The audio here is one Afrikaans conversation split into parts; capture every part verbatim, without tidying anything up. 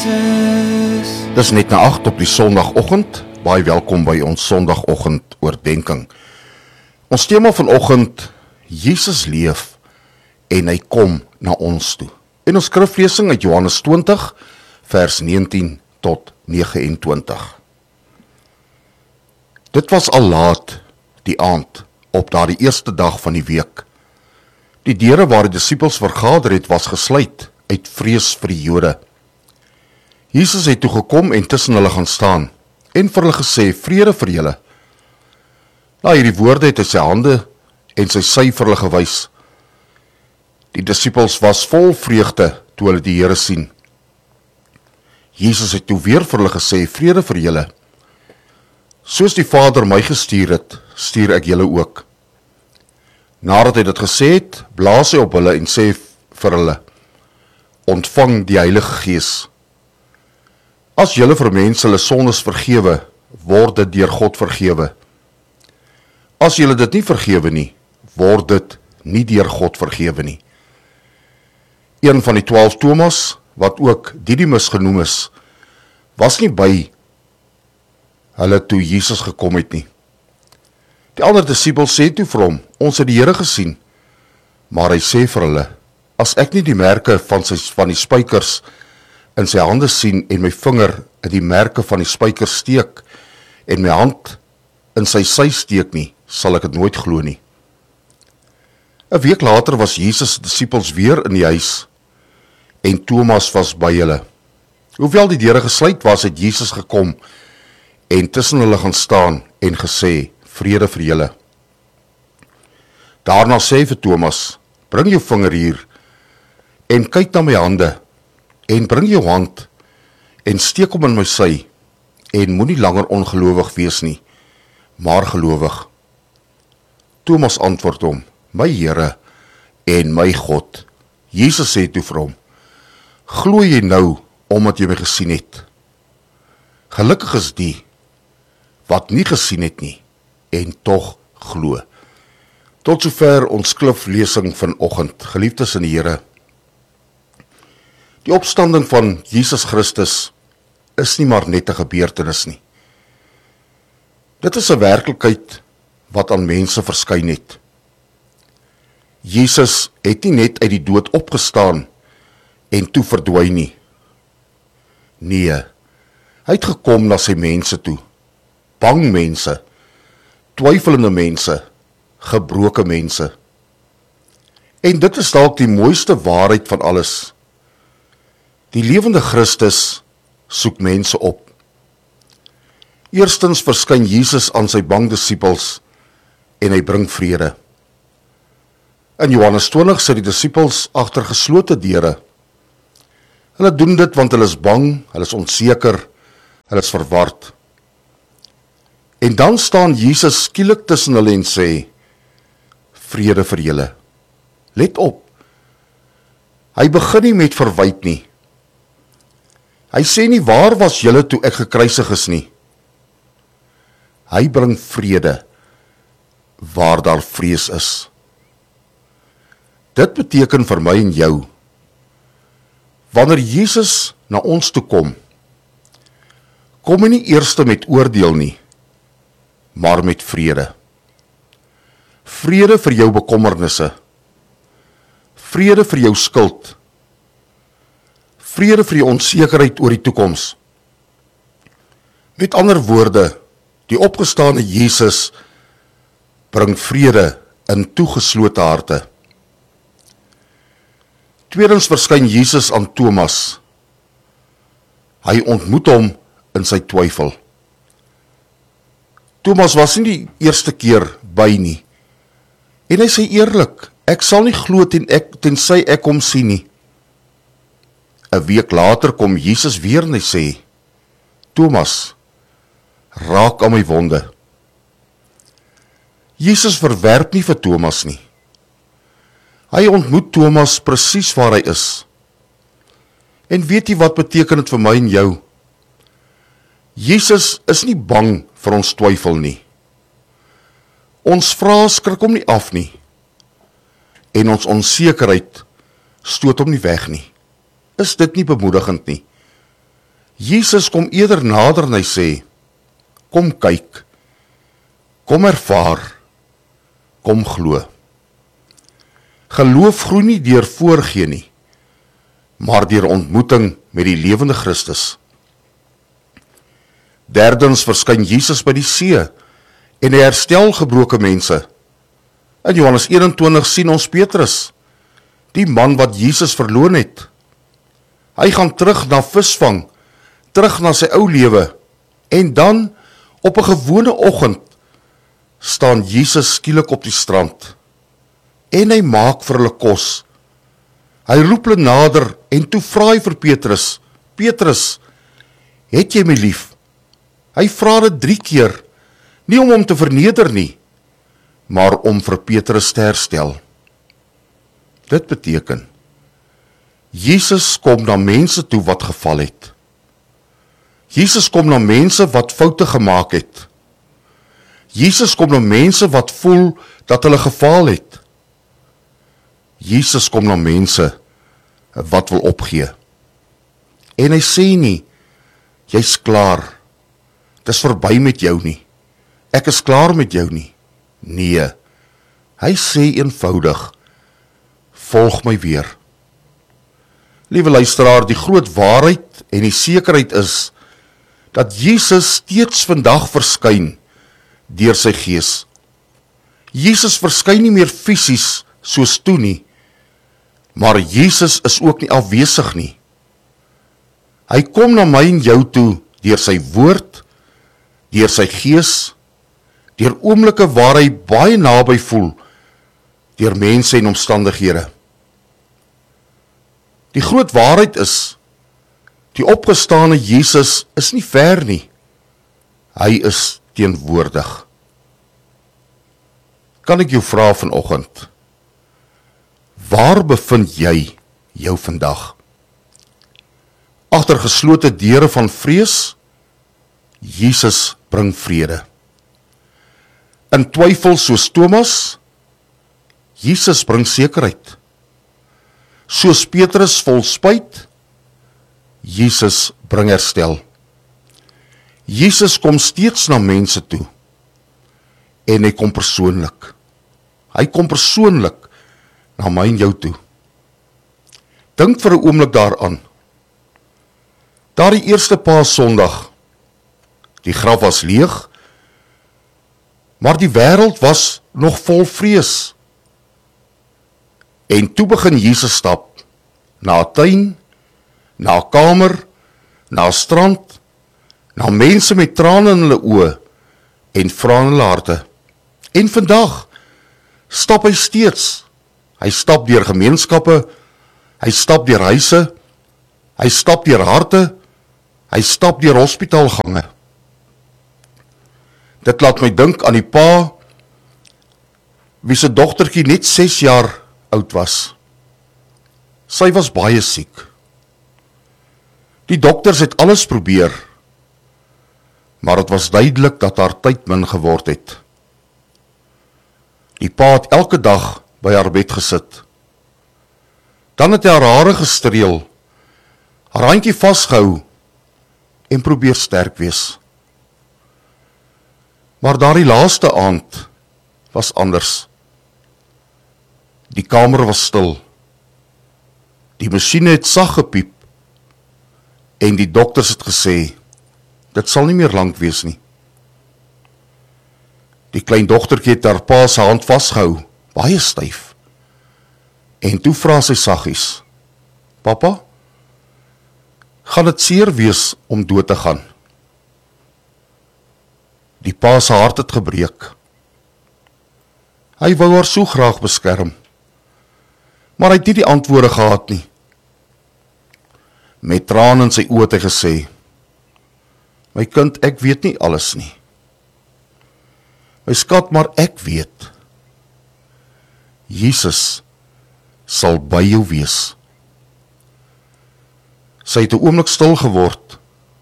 Jesus. Dis net na agt op die Sondagoggend. Baie welkom by ons Sondagoggend oordenking. Ons tema vanoggend, Jesus leef en hy kom na ons toe. En ons skriflesing uit Johannes twintig, vers negentien tot negenentwintig. Dit was al laat die aand op daardie eerste dag van die week. Die deure waar die disippels vergader het, was gesluit uit vrees vir die Jode. Jesus het toe gekom en tussen hulle gaan staan en vir hulle gesê, vrede vir julle. Na hierdie woorde het hy sy hande en sy sy vir hulle gewys. Die disippels was vol vreugde toe hulle die Here sien. Jesus het toe weer vir hulle gesê, vrede vir julle. Soos die Vader my gestuur het, stuur ek julle ook. Nadat hy dit gesê het, blaas hy op hulle en sê vir hulle, ontvang die Heilige Gees. As julle vir mense hulle sondes vergewe, word dit deur God vergewe. As julle dit nie vergewe nie, word dit nie deur God vergewe nie. Een van die twaalf, Thomas, wat ook Didymus genoem is, was nie by hulle toe Jesus gekom het nie. Die ander disippels sê toe vir hom, ons het die Here gesien, maar hy sê vir hulle, as ek nie die merke van, sy, van die spykers in sy hande sien en my vinger in die merke van die spykers steek en my hand in sy sy steek nie, sal ek dit nooit glo nie. 'n Week later was Jesus se disippels weer in die huis en Thomas was by hulle. Hoewel die deure gesluit was, het Jesus gekom en tussen hulle gaan staan en gesê, vrede vir julle. Daarna sê vir Thomas, bring jou vinger hier en kyk na my hande en bring jou hand en steek hom in my sy en moenie langer ongelowig wees nie, maar gelowig. Thomas antwoord hom, my Here en my God. Jesus sê toe vir hom, glo jy nou omdat jy my gesien het? Gelukkig is die wat nie gesien het nie en tog glo. Tot sover ons skriflesing vanoggend, geliefdes in die Here. Die opstanding van Jesus Christus is nie maar net 'n gebeurtenis nie. Dit is 'n werklikheid wat aan mense verskyn het. Jesus het nie net uit die dood opgestaan en toe verdwyn nie. Nee, hy het gekom na sy mense toe. Bang mense, twyfelende mense, gebroke mense. En dit is dalk die mooiste waarheid van alles. Die lewende Christus soek mense op. Eerstens verskyn Jesus aan sy bang disippels en hy bring vrede. In Johannes twintig sit die disippels agter geslote deure. Hulle doen dit want hulle is bang, hulle is onseker, hulle is verward. En dan staan Jesus skielik tussen hulle en sê, vrede vir julle. Let op, hy begin nie met verwyt nie. Hy sê nie, waar was julle toe ek gekruisig is nie. Hy bring vrede waar daar vrees is. Dit beteken vir my en jou, wanneer Jesus na ons toe kom, kom hy nie eerste met oordeel nie, maar met vrede. Vrede vir jou bekommernisse, vrede vir jou skuld, vrede vir die onsekerheid oor die toekoms. Met ander woorde, die opgestane Jesus bring vrede in toegeslote harte. Tweedens verskyn Jesus aan Thomas. Hy ontmoet hom in sy twyfel. Thomas was nie die eerste keer by nie. En hy sê eerlik, ek sal nie glo ten ek, tensy ek hom sien nie. 'n Week later kom Jesus weer en hy sê, Thomas, raak aan my wonde. Jesus verwerp nie vir Thomas nie. Hy ontmoet Thomas presies waar hy is. En weet jy wat beteken dit vir my en jou? Jesus is nie bang vir ons twyfel nie. Ons vrae skrik hom nie af nie. En ons onsekerheid stoot hom nie weg nie. Is dit nie bemoedigend nie? Jesus kom eerder nader en hy sê, kom kyk, kom ervaar, kom glo. Geloof groei nie deur voorgee nie, maar deur ontmoeting met die lewende Christus. Derdens verskyn Jesus by die see, en hy herstel gebroke mense. In Johannes eenentwintig sien ons Petrus, die man wat Jesus verloon het. Hy gaan terug na visvang, terug na sy ou lewe, en dan, op 'n gewone oggend, staan Jesus skielik op die strand, en hy maak vir hulle kos. Hy roep hulle nader, en toe vra hy vir Petrus, Petrus, het jy my lief? Hy vra dit drie keer, nie om hom te verneder nie, maar om vir Petrus te herstel. Dit beteken, Jesus kom na mense toe wat geval het. Jesus kom na mense wat foute gemaak het. Jesus kom na mense wat voel dat hulle gefaal het. Jesus kom na mense wat wil opgee. En hy sê nie, jy's klaar, dit is verby met jou nie, ek is klaar met jou nie. Nee, hy sê eenvoudig, volg my weer. Liewe luisteraar, die groot waarheid en die sekerheid is, dat Jesus steeds vandag verskyn deur sy Gees. Jesus verskyn nie meer fisies soos toe nie, maar Jesus is ook nie afwesig nie. Hy kom na my en jou toe deur sy woord, deur sy Gees, deur oomblikke waar hy baie naby voel, deur mense en omstandighede. Die groot waarheid is, die opgestane Jesus is nie ver nie, hy is teenwoordig. Kan ek jou vra vanoggend, waar bevind jy jou vandag? Agter geslote deure van vrees, Jesus bring vrede. In twyfel soos Thomas, Jesus bring sekerheid. Soos Petrus vol spyt, Jesus bring herstel. Jesus kom steeds na mense toe, en hy kom persoonlik. Hy kom persoonlik na my en jou toe. Dink vir 'n oomblik daaraan. Daardie eerste Paasondag, die graf was leeg, maar die wêreld was nog vol vrees. En toe begin Jesus stap, na 'n tuin, na 'n kamer, na 'n strand, na mense met trane in hulle oë, en vra in hulle harte. En vandag, stap hy steeds. Hy stap deur gemeenskappe, hy stap deur huise, hy stap deur harte, hy stap deur hospitaalgange. Dit laat my dink aan die pa, wie se dogtertjie net ses jaar oud was. Sy was baie siek. Die dokters het alles probeer, maar het was duidelik dat haar tyd min geword het. Die pa het elke dag by haar bed gesit. Dan het hy haar hare gestreel, haar handjie vasgehou en probeer sterk wees. Maar daardie laaste aand was anders. Die kamer was stil. Die masjiene het sag gepiep en die dokters het gesê, dit sal nie meer lank wees nie. Die klein dogtertjie het haar pa se hand vasgehou, baie styf. En toe vra sy saggies, Papa, gaan dit seer wees om dood te gaan? Die pa se hart het gebreek. Hy wou haar so graag beskerm, maar hy het nie die antwoorde gehad nie. Met trane in sy oë het hy gesê, my kind, ek weet nie alles nie. My skat, maar ek weet, Jesus sal by jou wees. Sy het 'n oomblik stil geword,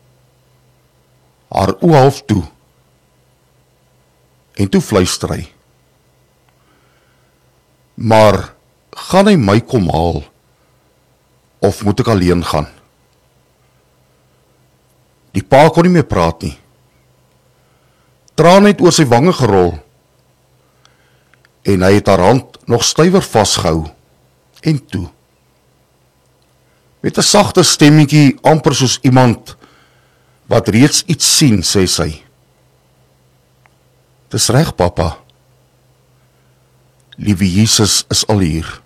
haar oë half toe, en toe fluister hy, maar gaan hy my kom haal, of moet ek alleen gaan? Die pa kon nie meer praat nie. Trane het oor sy wange gerol, en hy het haar hand nog stywer vasgehou, en toe. Met 'n sagte stemmetjie, amper soos iemand wat reeds iets sien, sê sy: "Dis reg, pappa. Liewe Jesus is al hier."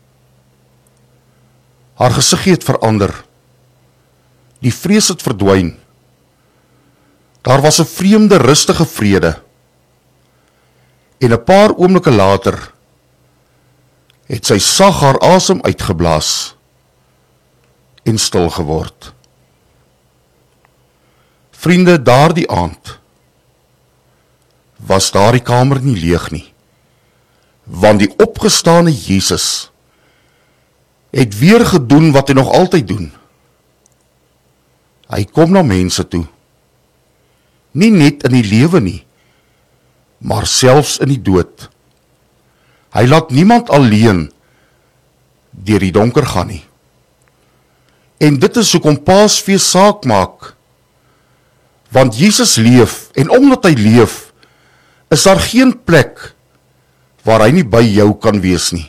Haar gesiggie het verander. Die vrees het verdwyn. Daar was 'n vreemde, rustige vrede. En 'n paar oomblikke later het sy sag haar asem uitgeblaas en stil geword. Vriende, daardie aand was daardie kamer nie leeg nie, want die opgestane Jesus het weer gedoen wat hy nog altyd doen. Hy kom na mense toe, nie net in die lewe nie, maar selfs in die dood. Hy laat niemand alleen deur die donker gaan nie. En dit is hoekom Paasfees saak maak, want Jesus leef, en omdat hy leef, is daar geen plek waar hy nie by jou kan wees nie.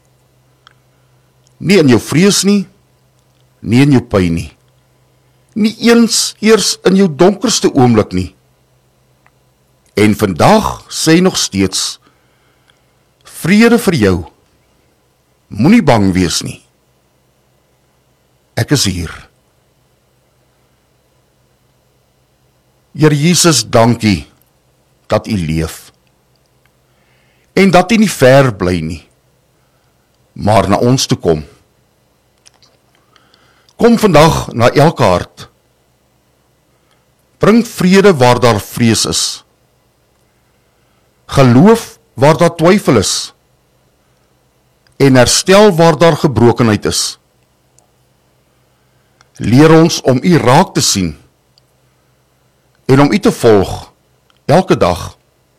Nie in jou vrees nie, nie in jou pyn nie, nie eens eers in jou donkerste oomblik nie. En vandag sê hy nog steeds: vrede vir jou, moenie bang wees nie. Ek is hier. Here Jesus, dankie dat U leef, en dat U nie ver bly nie, maar na ons toe kom. Kom vandag na elke hart. Bring vrede waar daar vrees is. Geloof waar daar twyfel is. En herstel waar daar gebrokenheid is. Leer ons om U raak te sien en om U te volg elke dag.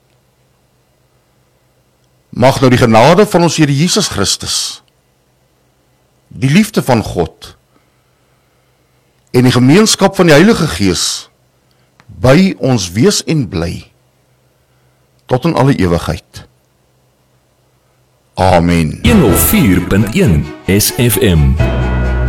Mag nou die genade van ons Here Jesus Christus, die liefde van God en die gemeenskap van die Heilige Gees by ons wees en bly tot in alle ewigheid. Amen. honderd vier punt een S F M